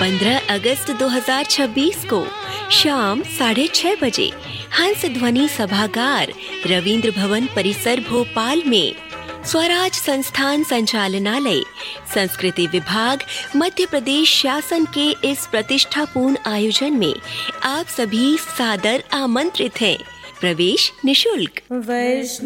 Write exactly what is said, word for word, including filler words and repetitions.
पंद्रह अगस्त दो हज़ार छब्बीस को शाम साढ़े छह बजे हंस ध्वनि सभागार, रविंद्र भवन परिसर, भोपाल में स्वराज संस्थान संचालनालय, संस्कृति विभाग, मध्य प्रदेश शासन के इस प्रतिष्ठापूर्ण आयोजन में आप सभी सादर आमंत्रित हैं। प्रवेश निशुल्क।